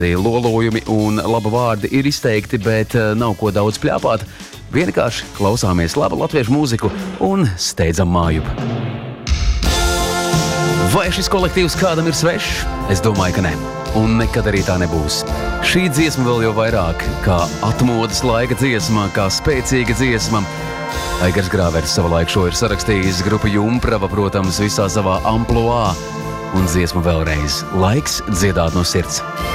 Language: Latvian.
Lolojumi un laba vārdi ir izteikti, bet nav ko daudz pļāpāt. Vienkārši klausāmies labu latviešu mūziku un steidzam mājup. Vai šis kolektīvs kādam ir svešs? Es domāju, ka ne. Un nekad arī tā nebūs. Šī dziesma vēl jau vairāk kā atmodas laika dziesma, kā spēcīga dziesma. Aigars Grāveris savulaik šo ir sarakstījis, grupa Jumprava, protams, visā savā amploā. Un dziesma vēlreiz. Laiks dziedāt no sirds.